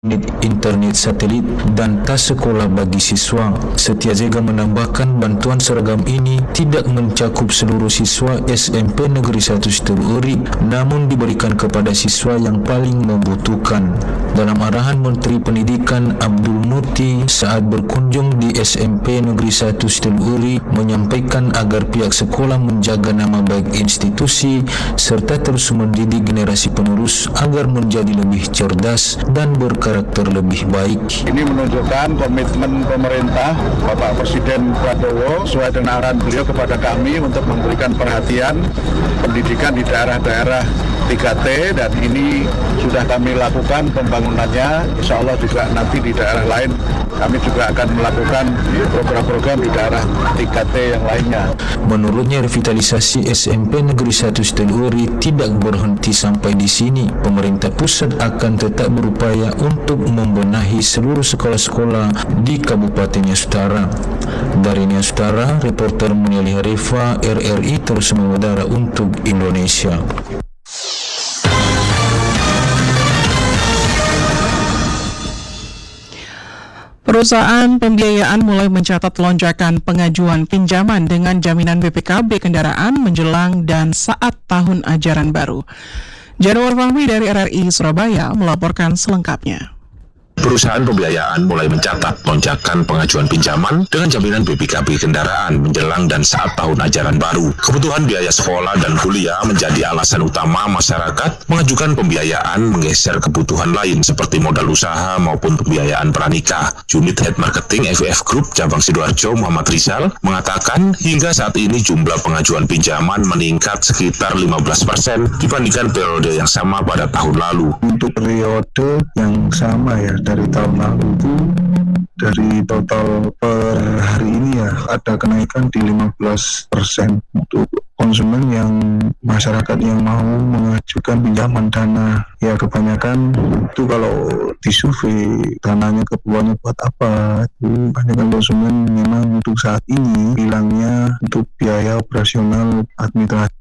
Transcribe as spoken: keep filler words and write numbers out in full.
internet satelit dan tas sekolah bagi siswa. Setiajaga menambahkan bantuan seragam ini tidak mencakup seluruh siswa S M P Negeri satu Situluri, namun diberikan kepada siswa yang paling membutuhkan. Dalam arahan Menteri Pendidikan Abdul Muti saat berkunjung di S M P Negeri satu Situluri menyampaikan agar pihak sekolah menjaga nama baik institusi serta terus mendidik generasi penerus agar menjadi lebih cerdas dan berkarakter karakter lebih baik. Ini menunjukkan komitmen pemerintah Bapak Presiden Prabowo sesuai dengan arahan beliau kepada kami untuk memberikan perhatian pendidikan di daerah-daerah tiga T, dan ini sudah kami lakukan pembangunannya. Insya Allah juga nanti di daerah lain kami juga akan melakukan program-program di daerah tiga T yang lainnya. Menurutnya revitalisasi S M P Negeri satu Situluri tidak berhenti sampai di sini. Pemerintah pusat akan tetap berupaya untuk membenahi seluruh sekolah-sekolah di Kabupaten Nias Utara. Dari Nias Utara, reporter Muniali Harifa R R I terus mengudara untuk Indonesia. Perusahaan pembiayaan mulai mencatat lonjakan pengajuan pinjaman dengan jaminan B P K B kendaraan menjelang dan saat tahun ajaran baru. Januar Fahmi dari R R I Surabaya melaporkan selengkapnya. Perusahaan pembiayaan mulai mencatat lonjakan pengajuan pinjaman dengan jaminan B P K B kendaraan menjelang dan saat tahun ajaran baru. Kebutuhan biaya sekolah dan kuliah menjadi alasan utama masyarakat mengajukan pembiayaan menggeser kebutuhan lain seperti modal usaha maupun pembiayaan pranikah. Unit Head Marketing F F Group Cabang Sidoarjo Muhammad Rizal mengatakan hingga saat ini jumlah pengajuan pinjaman meningkat sekitar lima belas persen dibandingkan periode yang sama pada tahun lalu. Untuk periode yang sama ya, dari tahun lalu itu dari total per hari ini ya ada kenaikan di lima belas persen untuk konsumen yang masyarakat yang mau mengajukan pinjaman dana. Ya kebanyakan itu kalau disurvei dananya keperluannya buat apa, itu kebanyakan konsumen memang untuk saat ini bilangnya untuk biaya operasional administrasi